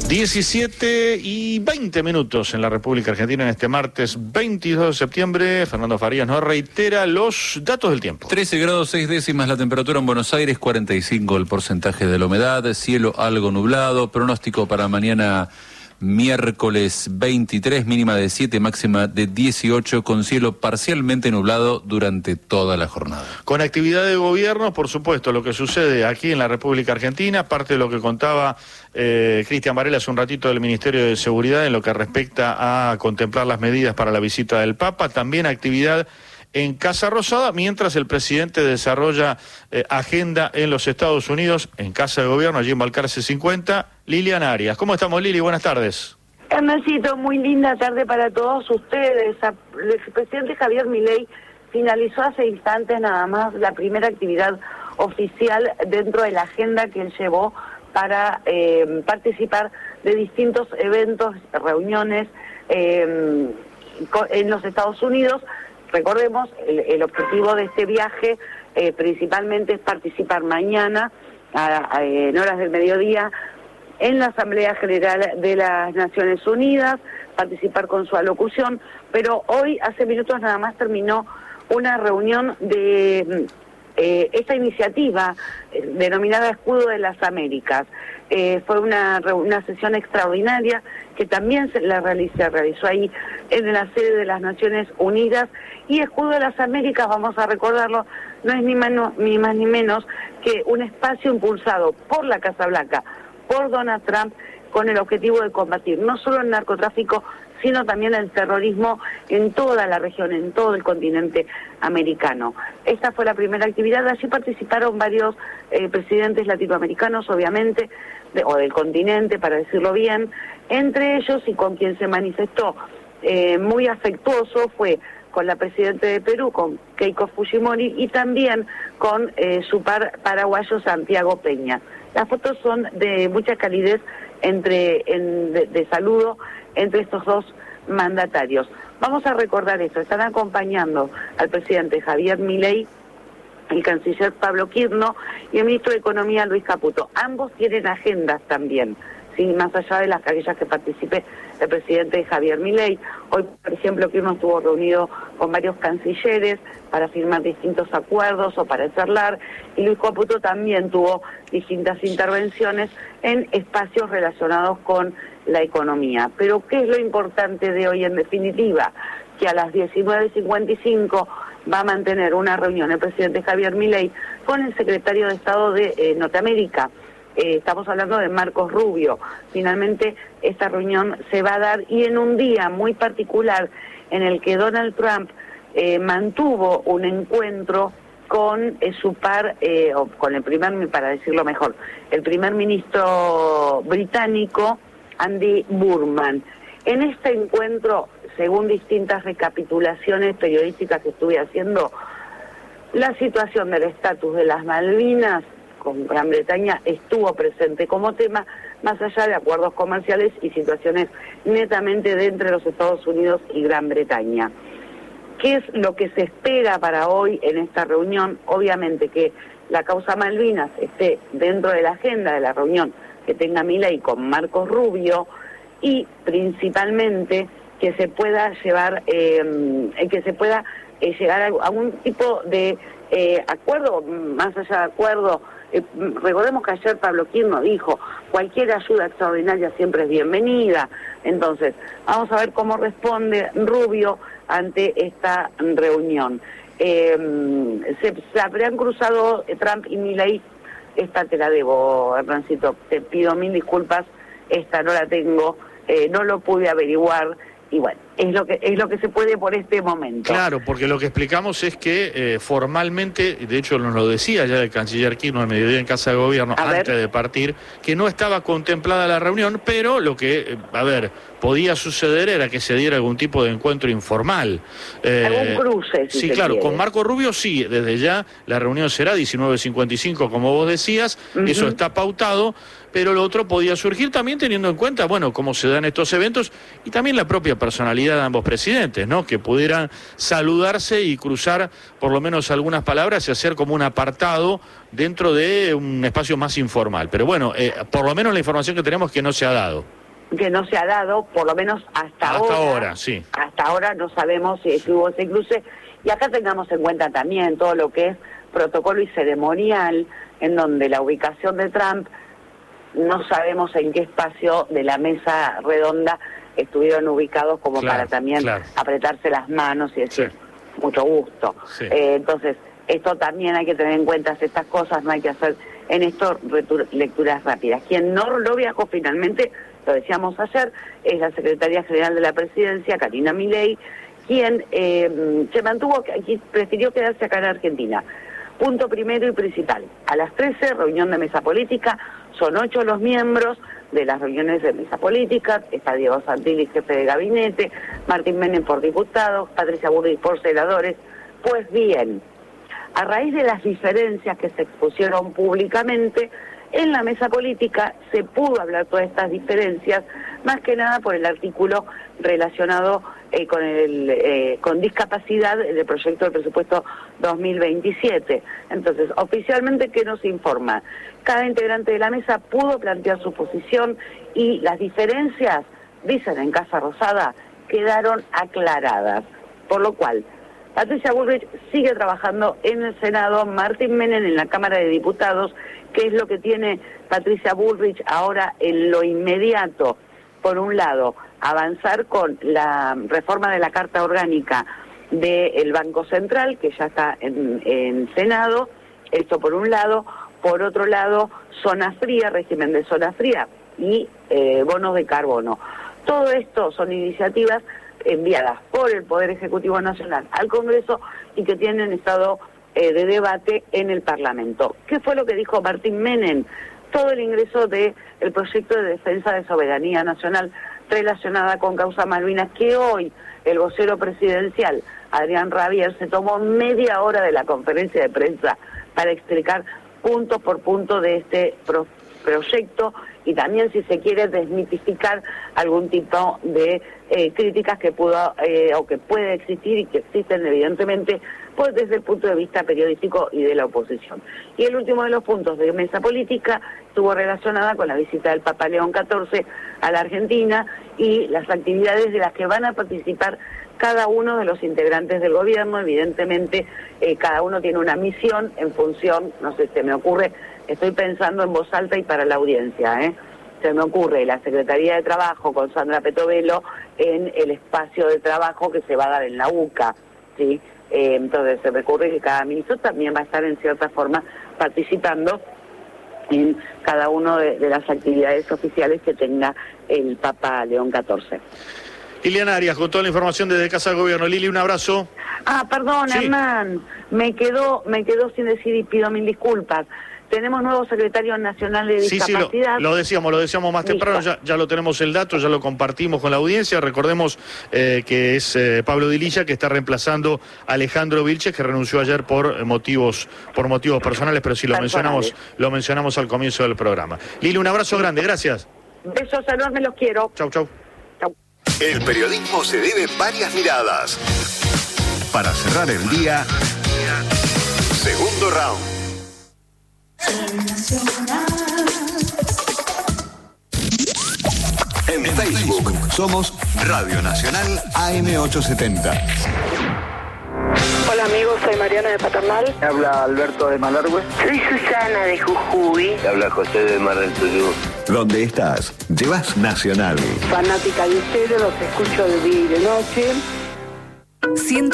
17:20 en la República Argentina en este martes 22 de septiembre. Fernando Farías nos reitera los datos del tiempo. 13 grados 6 décimas la temperatura en Buenos Aires, 45 el porcentaje de la humedad, cielo algo nublado, pronóstico para mañana miércoles 23, mínima de 7, máxima de 18, con cielo parcialmente nublado durante toda la jornada. Con actividad de gobierno, por supuesto, lo que sucede aquí en la República Argentina, parte de lo que contaba Cristian Varela hace un ratito del Ministerio de Seguridad en lo que respecta a contemplar las medidas para la visita del Papa, también actividad en Casa Rosada, mientras el presidente desarrolla agenda en los Estados Unidos, en Casa de Gobierno, allí en Balcarce 50. Liliana Arias. ¿Cómo estamos, Lili? Buenas tardes. Hernacito, muy linda tarde para todos ustedes. El presidente Javier Milei finalizó hace instantes nada más la primera actividad oficial dentro de la agenda que él llevó para participar de distintos eventos, reuniones en los Estados Unidos. Recordemos, el objetivo de este viaje principalmente es participar mañana en horas del mediodía en la Asamblea General de las Naciones Unidas, participar con su alocución, pero hoy, hace minutos nada más, terminó una reunión de esta iniciativa denominada Escudo de las Américas. Fue una sesión extraordinaria que también se realizó ahí en la sede de las Naciones Unidas, y Escudo de las Américas, vamos a recordarlo, no es ni más ni menos que un espacio impulsado por la Casa Blanca, por Donald Trump, con el objetivo de combatir no solo el narcotráfico, sino también el terrorismo en toda la región, en todo el continente americano. Esta fue la primera actividad. Allí participaron varios presidentes latinoamericanos, obviamente, o del continente, para decirlo bien. Entre ellos, y con quien se manifestó muy afectuoso, fue con la presidenta de Perú, con Keiko Fujimori, y también con su par paraguayo Santiago Peña. Las fotos son de mucha calidez de saludo entre estos dos mandatarios. Vamos a recordar esto: están acompañando al presidente Javier Milei, el canciller Pablo Quirno y el ministro de Economía Luis Caputo. Ambos tienen agendas también, ¿sí?, más allá de aquellas que participe el presidente Javier Milei. Hoy, por ejemplo, Quirno estuvo reunido con varios cancilleres para firmar distintos acuerdos o para charlar, y Luis Caputo también tuvo distintas intervenciones en espacios relacionados con la economía. Pero ¿qué es lo importante de hoy en definitiva? Que a las 19:55 va a mantener una reunión el presidente Javier Milei con el secretario de Estado de Norteamérica. Estamos hablando de Marcos Rubio. Finalmente esta reunión se va a dar, y en un día muy particular en el que Donald Trump mantuvo un encuentro con su par, o con el para decirlo mejor, el primer ministro británico, Andy Burnham. En este encuentro, según distintas recapitulaciones periodísticas que estuve haciendo, la situación del estatus de las Malvinas con Gran Bretaña estuvo presente como tema, más allá de acuerdos comerciales y situaciones netamente de entre los Estados Unidos y Gran Bretaña. ¿Qué es lo que se espera para hoy en esta reunión? Obviamente que la causa Malvinas esté dentro de la agenda de la reunión que tenga Milei con Marcos Rubio, y principalmente que se pueda llevar, llegar a algún tipo de acuerdo, más allá de acuerdo. Recordemos que ayer Pablo Quirno dijo: cualquier ayuda extraordinaria siempre es bienvenida. Entonces, vamos a ver cómo responde Rubio ante esta reunión. Se habrían cruzado Trump y Milei. Esta te la debo, Hernancito, te pido mil disculpas, esta no la tengo, no lo pude averiguar. Y bueno, es lo que se puede por este momento. Claro, porque lo que explicamos es que formalmente, de hecho nos lo decía ya el canciller Quirno al mediodía en Casa de Gobierno, antes de partir, que no estaba contemplada la reunión, pero lo que, podía suceder era que se diera algún tipo de encuentro informal. Algún cruce, sí, claro, con Marco Rubio sí, desde ya la reunión será 19:55, como vos decías, eso está pautado, pero lo otro podía surgir también teniendo en cuenta, bueno, cómo se dan estos eventos y también la propia personalidad de ambos presidentes, ¿no? Que pudieran saludarse y cruzar por lo menos algunas palabras y hacer como un apartado dentro de un espacio más informal. Pero bueno, por lo menos la información que tenemos es que no se ha dado. Que no se ha dado, por lo menos hasta ahora, sí. Hasta ahora no sabemos si hubo ese cruce. Y acá tengamos en cuenta también todo lo que es protocolo y ceremonial, en donde la ubicación de Trump, no sabemos en qué espacio de la mesa redonda estuvieron ubicados como para también apretarse las manos y decir mucho gusto. Sí. Entonces, esto también hay que tener en cuenta estas cosas, no hay que hacer en esto lecturas rápidas. Quien no lo viajó finalmente, lo decíamos ayer, es la Secretaría General de la Presidencia, Karina Milei, quien se mantuvo, prefirió quedarse acá en Argentina. Punto primero y principal, a las 13, reunión de mesa política, son 8 los miembros de las reuniones de mesa política, está Diego Santilli, jefe de gabinete, Martín Menem por diputados, Patricia Bullrich por senadores. Pues bien, a raíz de las diferencias que se expusieron públicamente, en la mesa política se pudo hablar todas estas diferencias, más que nada por el artículo relacionado con discapacidad del proyecto de presupuesto 2027. Entonces, oficialmente, ¿qué nos informa? Cada integrante de la mesa pudo plantear su posición y las diferencias, dicen en Casa Rosada, quedaron aclaradas. Por lo cual, Patricia Bullrich sigue trabajando en el Senado, Martín Menem en la Cámara de Diputados. ¿Qué es lo que tiene Patricia Bullrich ahora en lo inmediato? Por un lado, avanzar con la reforma de la Carta Orgánica del Banco Central, que ya está en Senado, esto por un lado. Por otro lado, zona fría, régimen de zona fría y bonos de carbono. Todo esto son iniciativas enviadas por el Poder Ejecutivo Nacional al Congreso y que tienen estado de debate en el Parlamento. ¿Qué fue lo que dijo Martín Menem? Todo el ingreso del proyecto de defensa de soberanía nacional relacionada con causa Malvinas, que hoy el vocero presidencial, Adrián Rabier, se tomó media hora de la conferencia de prensa para explicar punto por punto de este proyecto y también, si se quiere, desmitificar algún tipo de críticas que pudo o que puede existir y que existen evidentemente pues desde el punto de vista periodístico y de la oposición. Y el último de los puntos de mesa política estuvo relacionada con la visita del Papa León XIV a la Argentina y las actividades de las que van a participar cada uno de los integrantes del gobierno. Evidentemente, cada uno tiene una misión en función, no sé, se me ocurre, estoy pensando en voz alta y para la audiencia, se me ocurre la Secretaría de Trabajo con Sandra Petovelo en el espacio de trabajo que se va a dar en la UCA, ¿sí? Entonces se me ocurre que cada ministro también va a estar en cierta forma participando en cada una de las actividades oficiales que tenga el Papa León XIV. Liliana Arias, con toda la información desde Casa del Gobierno. Lili, un abrazo. Perdón, sí. Hernán, me quedó sin decir y pido mil disculpas. Tenemos nuevo secretario nacional de discapacidad. Sí, lo decíamos más temprano, ya lo tenemos el dato, ya lo compartimos con la audiencia. Recordemos que es Pablo Dililla, que está reemplazando a Alejandro Vilches, que renunció ayer por motivos personales, pero sí lo mencionamos al comienzo del programa. Lili, un abrazo grande, gracias. Besos enormes, los quiero. Chau, chau. El periodismo se debe varias miradas. Para cerrar el día, segundo round. En Facebook somos Radio Nacional AM870. Hola amigos, soy Mariana de Paternal. Habla Alberto de Malargüe. Soy Susana de Jujuy. Habla José de Mar del Tuyú. Donde estás, llevas Nacional. Fanática de ustedes, los escucho de día y de noche.